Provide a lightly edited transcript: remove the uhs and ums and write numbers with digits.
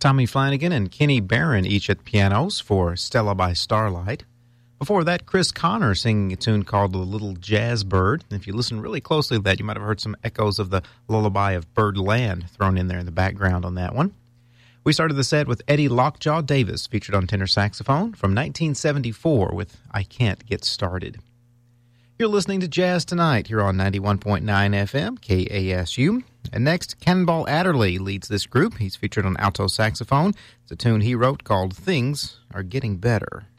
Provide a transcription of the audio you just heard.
Tommy Flanagan and Kenny Barron each at pianos for Stella by Starlight. Before that, Chris Connor singing a tune called The Little Jazz Bird. And if you listen really closely to that, you might have heard some echoes of the lullaby of Birdland thrown in there in the background on that one. We started the set with Eddie Lockjaw Davis, featured on tenor saxophone, from 1974 with I Can't Get Started. You're listening to Jazz Tonight here on 91.9 FM, KASU. And next, Cannonball Adderley leads this group. He's featured on alto saxophone. It's a tune he wrote called Things Are Getting Better.